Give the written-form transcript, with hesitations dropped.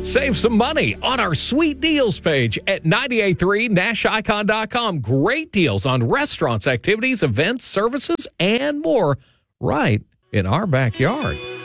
Save some money on our sweet deals page at 983nashicon.com. Great deals on restaurants, activities, events, services, and more right in our backyard.